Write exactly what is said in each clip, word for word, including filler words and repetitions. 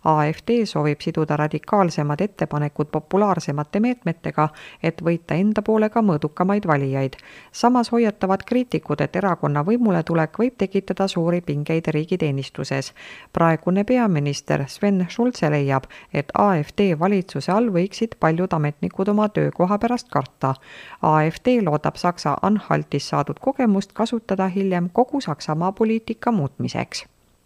A F D soovib siduda radikaalsemad ettepanekud populaarsemate meetmetega, et võita enda poole ka mõõdukamaid valijaid. Samas hoiatavad kriitikud, et erakonna võimule tulek võib tekitada suuri pingeid riigiteenistuses. Praegune peaminister Sven Schulze leiab, et A F D valitsuse all võiksid paljud ametnikud oma töökoha pärast karta. A F D loodab Saksa Anhaltis saadud kogemust kasutada hiljem kogu Saksamaa poliitika muutmiseks.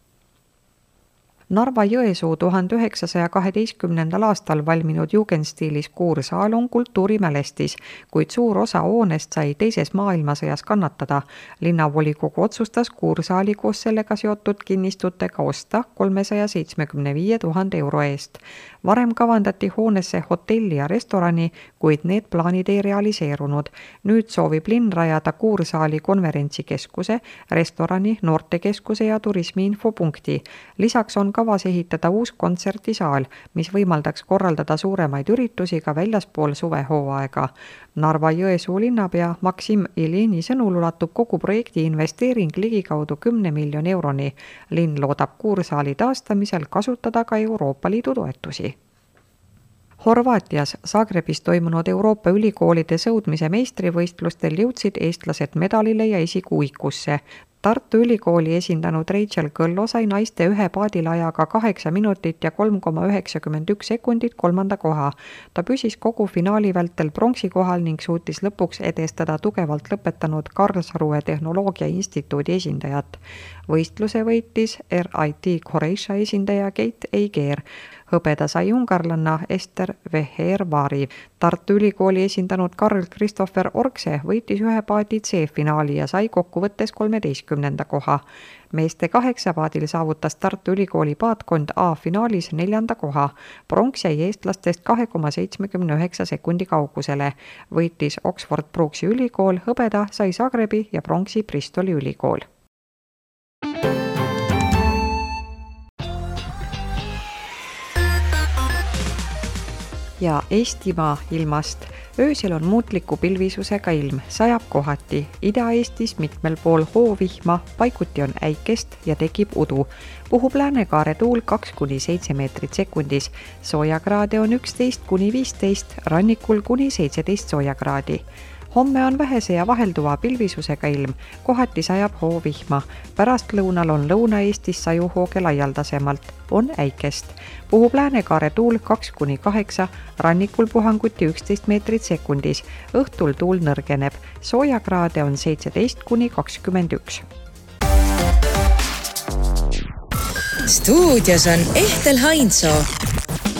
Narva-Jõesuu tuhande üheksasaja kaheteistkümnendal aastal valminud jugendstiilis kuursaal on kultuurimälestis, kuid suur osa hoonest sai teises maailmasõjas kannatada. Linnavolikogu otsustas kuursaali koos sellega seotud kinnistutega osta kolmesaja seitsmekümne viie tuhande euro eest. Varem kavandati hoonesse hotelli ja restorani, kuid need plaanid ei realiseerunud. Nüüd soovib linn rajada kuursaali konverentsikeskuse, restorani, noortekeskuse ja turismiinfopunkti. Lisaks on kavas ehitada uus kontserdisaal, mis võimaldaks korraldada suuremaid üritusi ka väljaspool suvehooaega. Narva-Jõesuu linnapea Maksim Ilini sõnul ulatub kogu projekti investeering ligikaudu kümne miljoni euroni. Linn loodab kuursaali taastamisel kasutada ka Euroopa Liidu toetusi. Horvaatias Zagrebis toimunud Euroopa ülikoolide sõudmise meistrivõistlustel jõudsid eestlased medalile ja esikuuikusse. Tartu ülikooli esindanud Rachel Kõllo sai naiste ühe paadilajaga kaheksa minutit ja kolm koma üheksakümmend üks sekundit kolmanda koha. Ta püsis kogu finaali vältel pronksi kohal ning suutis lõpuks edestada tugevalt lõpetanud Karlsruhe Tehnoloogia Instituudi esindajat. Võistluse võitis R I T Croatia esindaja Kate Eiger. Hõbeda sai ungarlanna Ester Veher-Vari. Tartu ülikooli esindanud Karl Christopher Orkse võitis ühe paadi C-finaali ja sai kokkuvõttes kolmeteistkümnenda koha. Meeste kaheksapaadil saavutas Tartu ülikooli paadkond A-finaalis neljanda koha. Pronks jäi eestlastest kahe koma seitsmekümne üheksa sekundi kaugusele. Võitis Oxford Brooksi ülikool, hõbeda sai Zagrebi ja pronksi Bristoli ülikool. Ja Eestimaa ilmast. Öösel on muutliku pilvisusega ilm, sajab kohati. Ida-Eestis mitmel pool hoovihma, paikuti on äikest ja tekib udu. Puhub läänekaare tuul kaks kuni seitse meetrit sekundis. Soojakraade on üksteist kuni viisteist, rannikul kuni seitseteist soojakraadi. Homme on vähese ja vahelduva pilvisusega ilm, kohati sajab hoovihma. Pärast lõunal on Lõuna-Eestis sajuhooge laialdasemalt, on äikest. Puhub läänekaare tuul kaks kuni kaheksa, rannikul puhanguti üksteist meetrit sekundis. Õhtul tuul nõrgeneb, soojakraade on seitseteist kuni kakskümmend üks. Stuudios on Ehtel Hainsoo.